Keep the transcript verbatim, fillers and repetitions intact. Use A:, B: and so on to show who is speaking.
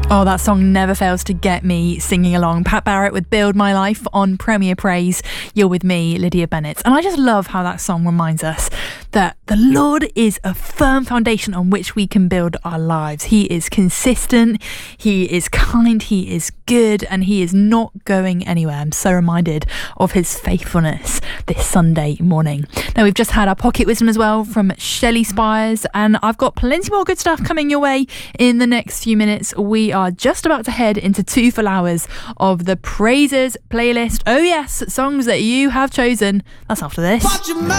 A: Oh, that song never fails to get me singing along. Pat Barrett with Build My Life on Premier Praise. You're with me, Lydia Bennett. And I just love how that song reminds us that the Lord is a firm foundation on which we can build our lives. He is consistent, He is kind, He is good, and He is not going anywhere. I'm so reminded of His faithfulness this Sunday morning. Now, we've just had our pocket wisdom as well from Shelley Spires, and I've got plenty more good stuff coming your way in the next few minutes. We are just about to head into two full hours of the Praises playlist. Oh yes, songs that you have chosen. That's after this.